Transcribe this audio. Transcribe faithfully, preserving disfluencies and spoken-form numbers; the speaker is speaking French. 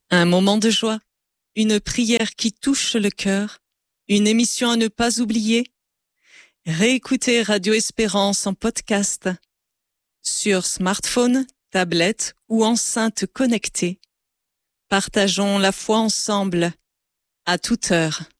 Un moment de joie, une prière qui touche le cœur, une émission à ne pas oublier. Réécoutez Radio Espérance en podcast sur smartphone, tablette ou enceinte connectée. Partageons la foi ensemble, à toute heure.